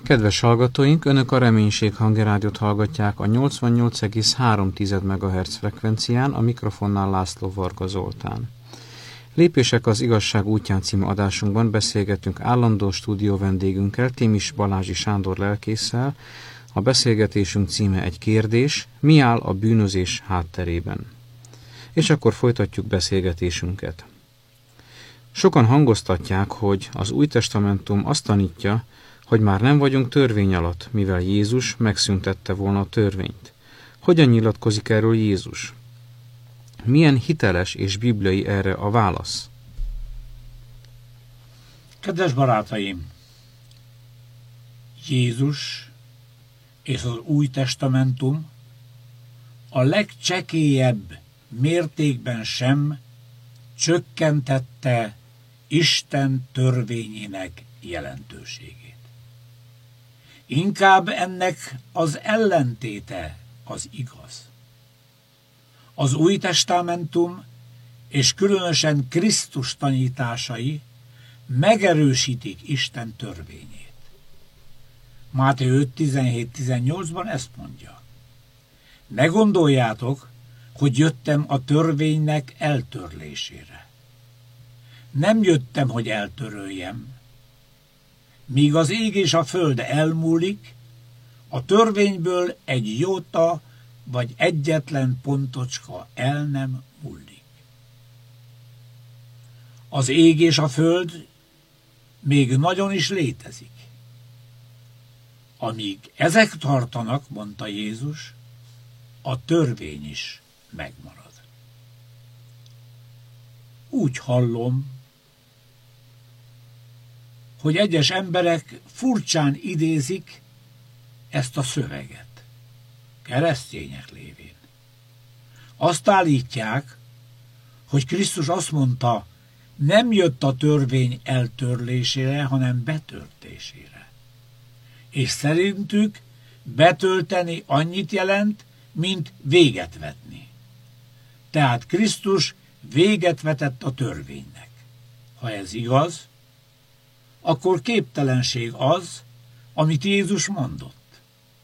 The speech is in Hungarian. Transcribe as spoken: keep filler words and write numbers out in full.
Kedves hallgatóink, Önök a Reménység Hangja hallgatják a nyolcvannyolc egész három megahertz frekvencián, a mikrofonnál László Varga Zoltán. Lépések az igazság útján című adásunkban beszélgetünk állandó stúdió vendégünkkel, Témis Balázsi Sándor lelkésszel. A beszélgetésünk címe egy kérdés: mi áll a bűnözés hátterében? És akkor folytatjuk beszélgetésünket. Sokan hangoztatják, hogy az Új Testamentum azt tanítja, hogy már nem vagyunk törvény alatt, mivel Jézus megszüntette volna a törvényt. Hogyan nyilatkozik erről Jézus? Milyen hiteles és bibliai erre a válasz? Kedves barátaim! Jézus és az Új Testamentum a legcsekélyebb mértékben sem csökkentette Isten törvényének jelentőségét. Inkább ennek az ellentéte az igaz. Az Új Testamentum és különösen Krisztus tanításai megerősítik Isten törvényét. Máté öt tizenhét tizennyolcban ezt mondja: ne gondoljátok, hogy jöttem a törvénynek eltörlésére. Nem jöttem, hogy eltöröljem. Míg az ég és a föld elmúlik, a törvényből egy jóta vagy egyetlen pontocska el nem múlik. Az ég és a föld még nagyon is létezik. Amíg ezek tartanak, mondta Jézus, a törvény is megmarad. Úgy hallom, hogy egyes emberek furcsán idézik ezt a szöveget, keresztények lévén. Azt állítják, hogy Krisztus azt mondta, nem jött a törvény eltörlésére, hanem betöltésére. És szerintük betölteni annyit jelent, mint véget vetni. Tehát Krisztus véget vetett a törvénynek. Ha ez igaz, akkor képtelenség az, amit Jézus mondott.